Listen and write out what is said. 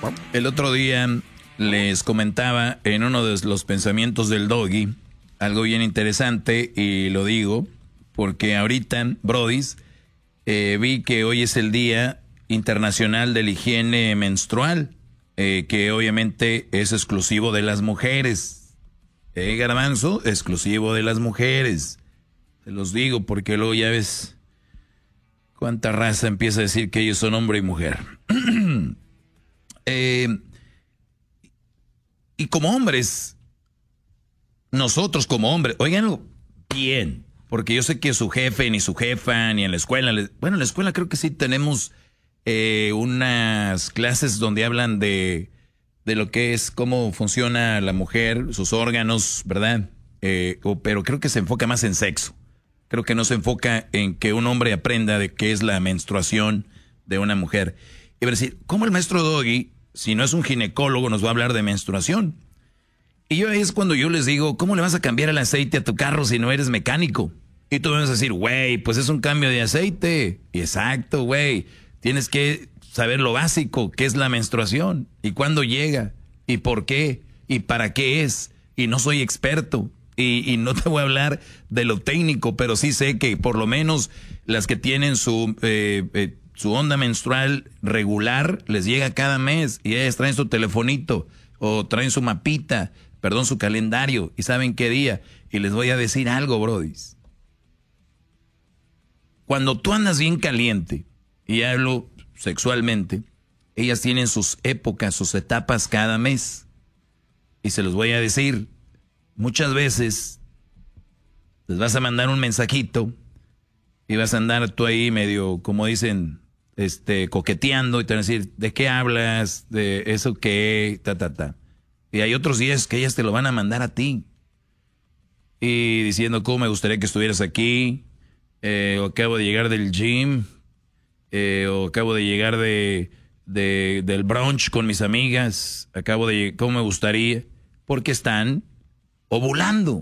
El otro día les comentaba en uno de los pensamientos del Doggy algo bien interesante y lo digo porque ahorita, brodis, vi que hoy es el Día Internacional de la Higiene Menstrual, que obviamente es exclusivo de las mujeres. Garbanzo, exclusivo de las mujeres. Se los digo porque luego ya ves cuánta raza empieza a decir que ellos son hombre y mujer. Y como hombres, nosotros como hombres, óiganlo bien, porque yo sé que su jefe, ni su jefa, ni en la escuela, bueno, en la escuela creo que sí tenemos unas clases donde hablan de lo que es, cómo funciona la mujer, sus órganos, ¿verdad? Pero creo que se enfoca más en sexo. Creo que no se enfoca en que un hombre aprenda de qué es la menstruación de una mujer. Y va a decir, ¿cómo el maestro Doggy, si no es un ginecólogo, nos va a hablar de menstruación? Y yo ahí es cuando yo les digo, ¿cómo le vas a cambiar el aceite a tu carro si no eres mecánico? Y tú me vas a decir, güey, pues es un cambio de aceite. Y exacto, güey. Tienes que saber lo básico, qué es la menstruación, y cuándo llega, y por qué, y para qué es. Y no soy experto, y no te voy a hablar de lo técnico, pero sí sé que por lo menos las que tienen su onda menstrual regular, les llega cada mes, y ellas traen su telefonito, o traen su mapita, su calendario, y saben qué día. Y les voy a decir algo, brodis. Cuando tú andas bien caliente, y hablo sexualmente, ellas tienen sus épocas, sus etapas cada mes. Y se los voy a decir, muchas veces les vas a mandar un mensajito y vas a andar tú ahí medio, como dicen, coqueteando, y te van a decir, ¿de qué hablas? ¿De eso qué? Y hay otros días que ellas te lo van a mandar a ti. Y diciendo, ¿cómo me gustaría que estuvieras aquí? O acabo de llegar del gym. O acabo de llegar del brunch con mis amigas. ¿Cómo me gustaría? Porque están ovulando.